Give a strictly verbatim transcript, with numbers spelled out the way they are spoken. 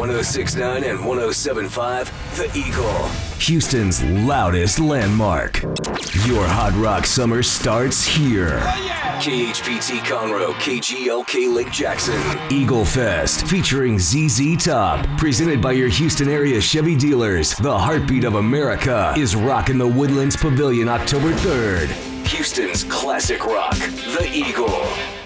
one oh six point nine and one oh seven point five, The Eagle, Houston's loudest landmark. Your Hot Rock summer starts here. Oh, yeah. K H P T Conroe, K G L K Lake Jackson, Eagle Fest featuring Z Z Top, presented by your Houston area Chevy dealers. The heartbeat of America is rocking the Woodlands Pavilion October third. Houston's classic rock, The Eagle.